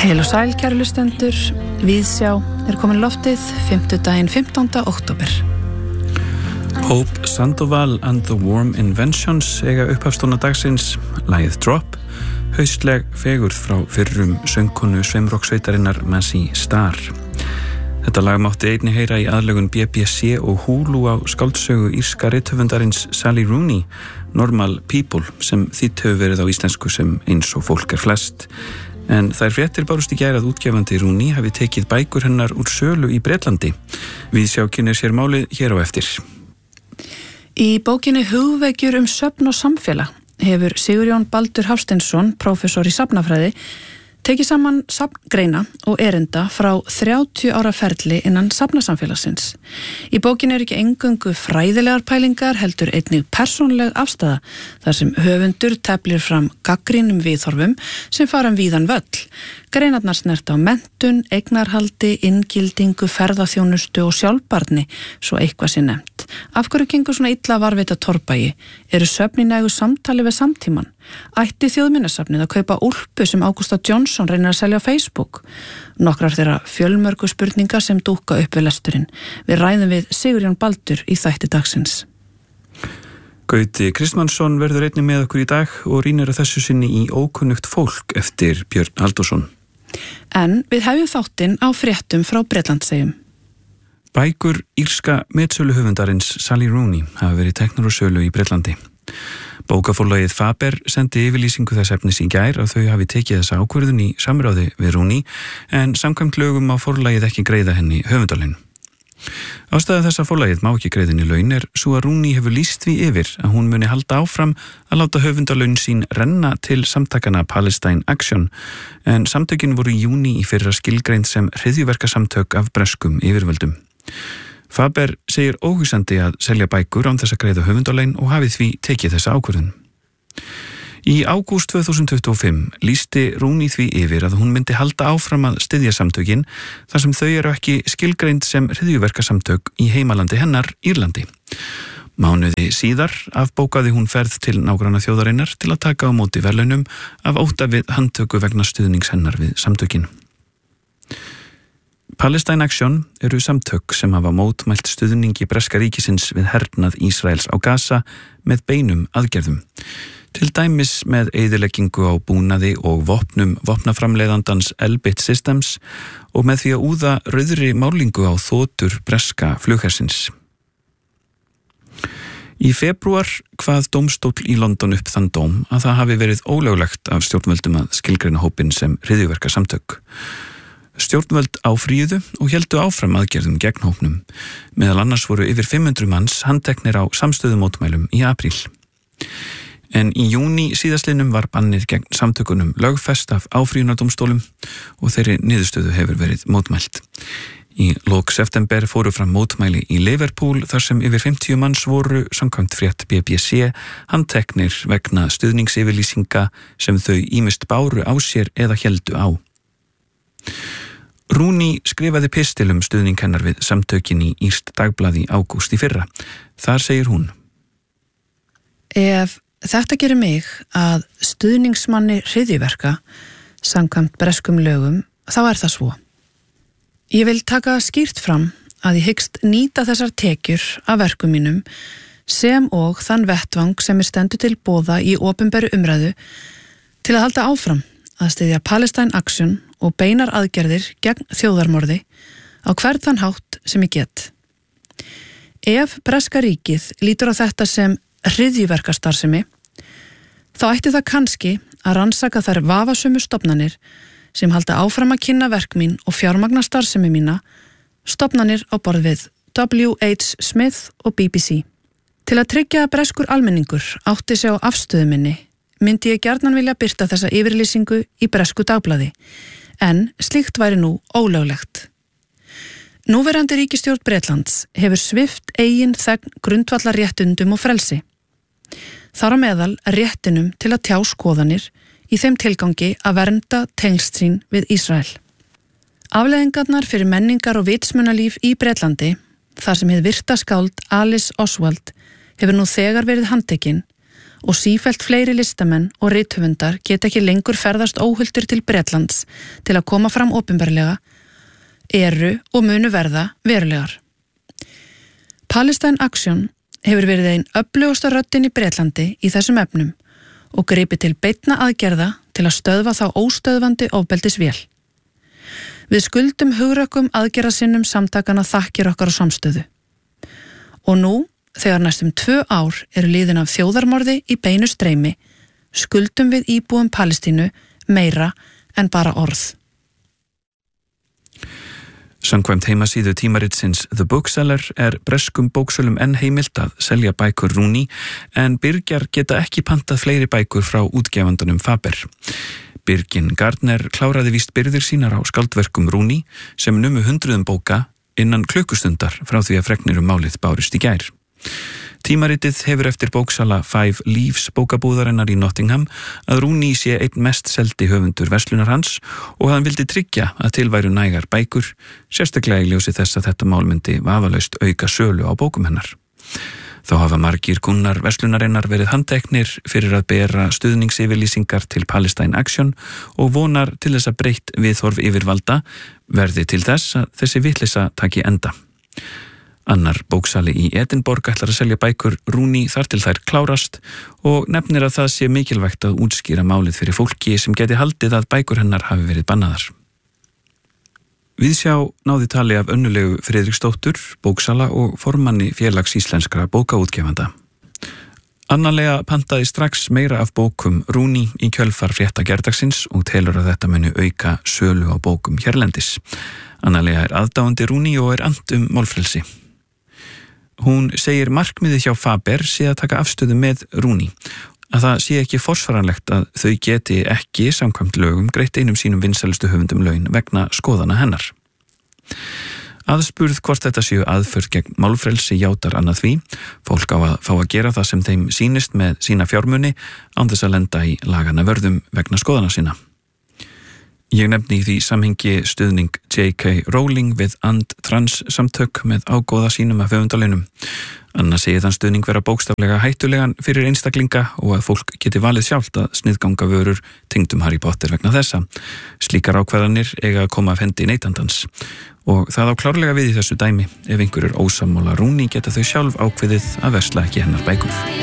Heil og sæl, kæru hlustendur. Víðsjá komin loftið 5. 15. október. Hope Sandoval and the Warm Inventions eiga upphafstóna dagsins, lagið Drop, haustleg fegurð frá fyrrum söngkonu sveimrokksveitarinnar Massey Starr. Þetta lag mátti einnig heyra í aðlögun BBC og Hulu á skáldsögu írska rithöfundarins Sally Rooney, Normal People, sem þýtt hefur verið á íslensku sem eins og fólk flest. En þær fréttir bárust í gær að útgefandi Rooney hafi tekið bækur hennar úr sölu í Bretlandi. Víðsjá kynnir sér málið hér á eftir. Í bókinni Hugvekjur söfn og samfélag hefur Sigurjón Baldur Hafsteinsson, prófessor í safnafræði, tekið saman safngreina og erinda frá 30 ára ferli innan safnasamfélagsins. Í bókinni ekki eingöngu fræðilegar pælingar, heldur einnig persónleg afstæða, þar sem höfundur teflir fram gagnrýnum viðhorfum sem fara víðan völl. Greinarnar snerta á menntun, eignarhaldi, inngildingu, ferðaþjónustu og sjálfbarni, svo eitthvað sé nefnt. Af hverju gengur svona illa varveita torfbæi? Eru söfn í nægu samtali við samtíman? Ætti þjóðminjasafnið að kaupa úlpu sem Ágústa Johnson reynir að selja á Facebook? Nokkrar þeirra fjölmörgu spurningar sem dúkka upp við lesturinn. Við ræðum við Sigurjón Baldur í þætti dagsins. Gauti Kristmannsson verður einnig með okkur í dag og rýnir að þessu sinni í Ókunnugt fólk eftir Björn Halldórsson. En við hefjum þáttinn á fréttum frá Bretlandseyjum. Bækur írska metsöluhöfundarins Sally Rooney hafa verið teknar úr sölu í Bretlandi. Bókaforlagið Faber sendi yfirlýsingu þess efnis í gær að þau hafi tekið þessa ákvörðun í samráði við Rooney, en samkvæmt lögum á forlagið ekki greiða henni höfundarlaun. Ástæða þess að forlagið má ekki greiðinni laun svo að Rooney hefur lýst því yfir að hún muni halda áfram að láta höfundarlaun sín renna til samtakana Palestine Action, en samtökin voru í júní í fyrra skilgreind sem hryðjuverkasamtök af breskum yfirvöldum. Faber segir óhugsandi að selja bækur án þess að greiða höfundarlaun og hafi því tekið þessa ákvörðun. Í ágúst 2025 lýsti Rooney því yfir að hún myndi halda áfram að styðja samtökin þar sem þau eru ekki skilgreind sem hryðjuverkasamtök í heimalandi hennar, Írlandi. Mánuði síðar afbókaði hún ferð til nágranna þjóðarinnar til að taka á móti verðlaunum af ótta við handtöku vegna stuðnings hennar við samtökin. Palestine Action eru samtök sem hafa mótmælt stuðningi breska ríkisins við hernað Ísraels á Gaza með beinum aðgerðum. Til dæmis með eyðileggingu á búnaði og vopnum vopnaframleiðandans Elbit Systems og með því að úða rauðri málingu á þotur breska flughersins. Í febrúar kvað dómstóll í London upp þann dóm að það hafi verið ólöglegt af stjórnvöldum að skilgreina hópinn sem hryðjuverkasamtök. Stjórnvöld áfríuðu og héldu áfram aðgerðum gegn hópnum. Meðal annars voru yfir 500 manns handteknir á samstöðumótmælum í apríl. En í júní síðastliðnum var bannið gegn samtökunum lögfest af áfrýjunardómstólum og þeirri niðurstöðu hefur verið mótmælt. Í lok september fóru fram mótmæli í Liverpool þar sem yfir 50 manns voru, samkvæmt frétt BBC, handteknir vegna stuðningsyfirlýsinga sem þau ýmist báru á sér eða héldu á. Rooney skrifaði pistil stuðning hennar við samtökin í Írskt Dagblað í ágúst í fyrra. Þar segir hún: Ef þetta gerir mig að stuðningsmanni hryðjuverka samkvæmt breskum lögum, þá það svo. Ég vil taka skýrt fram að ég hyggst nýta þessar tekjur af verkum mínum sem og þann vettvang sem stendur til boða í opinberu umræðu til að halda áfram að styðja Palestine Action og beinar aðgerðir gegn þjóðarmorði á hvern þann hátt sem ég get. Ef breska ríkið lítur á þetta sem hryðjuverkastarfsemi, þá ætti það kannski að rannsaka þær vafasömu stofnanir sem halda áfram að kynna verk mín og fjármagna starfsemi mína, stofnanir á borð við W.H. Smith og BBC. Til að tryggja að breskur almenningur átti sig á afstöðu minni, myndi ég gjarnan vilja birta þessa yfirlýsingu í bresku dagblaði, en slíkt væri nú ólöglegt. Núverandi ríkisstjórn Bretlands hefur svipt eigin þegn grundvallar réttundum og frelsi. Þar á meðal réttinum til að tjá skoðanir í þeim tilgangi að vernda tengsl sín við Ísrael. Afleiðingarnar fyrir menningar og vitsmunalíf í Bretlandi, þar sem hið virta skáld Alice Oswald hefur nú þegar verið handtekinn og sífellt fleiri listamenn og rithöfundar geta ekki lengur ferðast óhultir til Bretlands til að koma fram opinberlega, eru og munu verða verulegar. Palestine Action hefur verið ein öflugasta röddin í Bretlandi í þessum efnum og gripið til beinna aðgerða til að stöðva þá óstöðvandi ofbeldisvél. Við skuldum hugrökkum aðgerðasinnum samtakana þakkir okkar á samstöðu. Og nú, þegar næstum 2 ár eru liðin af þjóðarmorði í beinu streymi, skuldum við íbúum Palestínu meira en bara orð. Samkvæmt heimasíðu tímaritsins The Bookseller breskum bóksölum enn heimilt að selja bækur Rooney en byrgjar geta ekki pantað fleiri bækur frá útgefandunum Faber. Birgin Gardner kláraði víst byrðir sínar á skaldverkum Rooney sem numu 100 bóka innan klukkustundar frá því að fregnir málið bárust í gær. Tímaritið hefur eftir bóksala Five Leaves bókabúðarinnar í Nottingham að Rooney sé einn mest seldi höfundur verslunar hans og hann vildi tryggja að til væru nægar bækur, sérstaklega í ljósi þess að þetta mál myndi vafalaust auka sölu á bókum hennar. Þá hafa margir kunnar verslunarinnar verið handteknir fyrir að bera stuðningsyfirlýsingar til Palestine Action og vonar til þess að breytt viðhorf yfirvalda verði til þess að þessi vitleysa taki enda. Annar bóksali í Edinborg ætlar að selja bækur Rooney þar til þær klárast og nefnir að það sé mikilvægt að útskýra málið fyrir fólki sem geti haldið að bækur hennar hafi verið bannaðar. Viðsjá náði tali af Önnulegu Friðriksdóttur, bóksala og formanni félags íslenskra bókaútgefanda. Annarlega pantaði strax meira af bókum Rooney í kjölfar frétta gærdagsins og telur að þetta muni auka sölu á bókum hérlendis. Annarlega aðdáandi Rooney og annt málfrelsi. Hún segir markmiðið hjá Faber sé að taka afstöðu með Rooney, að það sé ekki forsvaranlegt að þau geti ekki samkvæmt lögum greitt einum sínum vinsælustu höfundum laun vegna skoðana hennar. Aðspurð hvort þetta séu aðför gegn málfrelsi játar annað því, fólk á að fá að gera það sem þeim sýnist með sína fjármuni án þess að lenda í lagana vörðum vegna skoðana sína. Ég nefni í því samhengi stuðning J.K. Rowling við trans samtök með ágóða sínum af höfundalaunum. Anna segir þann stuðning vera bókstaflega hættulegan fyrir einstaklinga og að fólk geti valið sjálft að sniðganga vörur tengdum Harry Potter vegna þessa. Slíkar ákvarðanir eiga að koma af hendi neytandans. Og það á klárlega við í þessu dæmi. Ef einhver ósammála Rooney geta þau sjálf ákveðið að versla ekki hennar bækur.